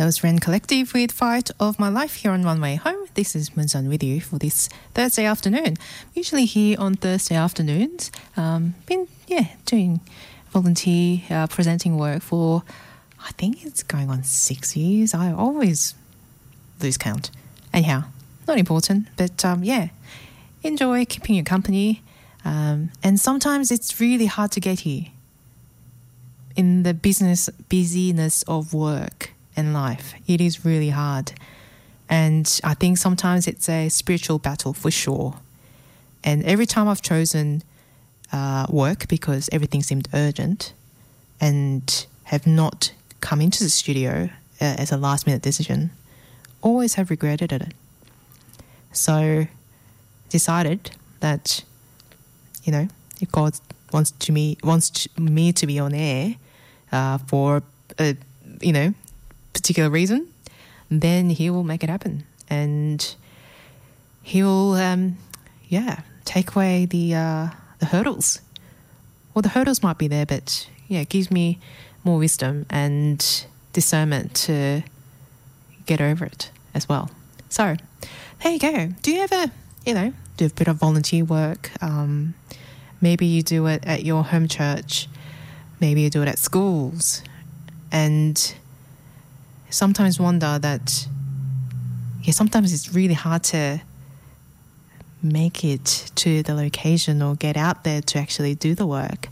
That was Ren Collective with Fight of My Life here on One Way Home. This is Moonsun with you for this Thursday afternoon. Usually here on Thursday afternoons, been doing volunteer presenting work for, I think it's going on 6 years. I always lose count. Anyhow, not important, but enjoy keeping you company. And sometimes it's really hard to get here in the busyness of work and life. It is really hard. And I think sometimes it's a spiritual battle for sure. And every time I've chosen work because everything seemed urgent and have not come into the studio as a last minute decision, always have regretted it. So decided that, if God wants me to be on air for a, particular reason, then he will make it happen. And he will, take away the hurdles. Well, the hurdles might be there, but it gives me more wisdom and discernment to get over it as well. So there you go. Do you ever, do a bit of volunteer work? Maybe you do it at your home church. Maybe you do it at schools. And sometimes wonder that, sometimes it's really hard to make it to the location or get out there to actually do the work.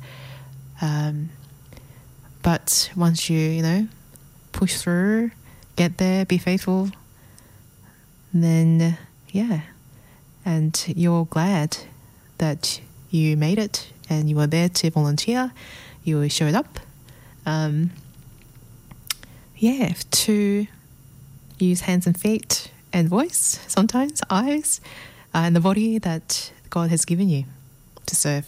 But once you, push through, get there, be faithful, then, and you're glad that you made it and you were there to volunteer, you showed up. To use hands and feet and voice, sometimes eyes, and the body that God has given you to serve.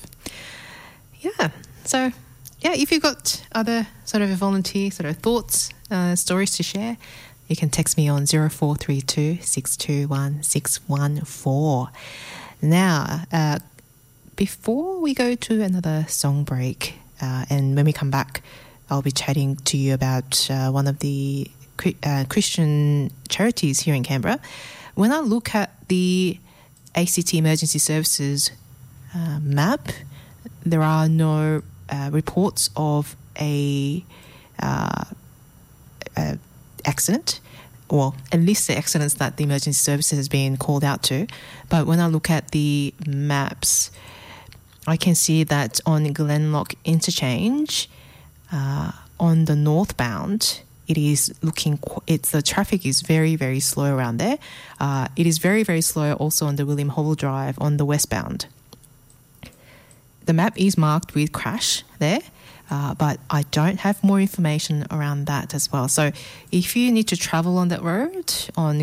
So if you've got other sort of volunteer sort of thoughts, stories to share, you can text me on 0432 621 614. Now, before we go to another song break, and when we come back, I'll be chatting to you about one of the Christian charities here in Canberra. When I look at the ACT Emergency Services map, there are no reports of a accident, or at least the accidents that the emergency services has been called out to. But when I look at the maps, I can see that on Glenlock Interchange, on the northbound, the traffic is very, very slow around there. It is very, very slow also on the William Hall Drive on the westbound. The map is marked with crash there, but I don't have more information around that as well. So if you need to travel on that road, on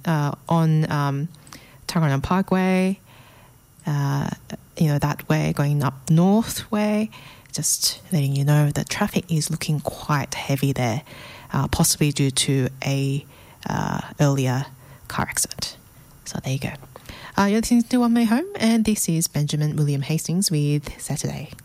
Taranam Parkway, that way, going up north way, just letting you know that traffic is looking quite heavy there, possibly due to a earlier car accident. So there you go. You're listening to One Way Home, and this is Benjamin William Hastings with Saturday.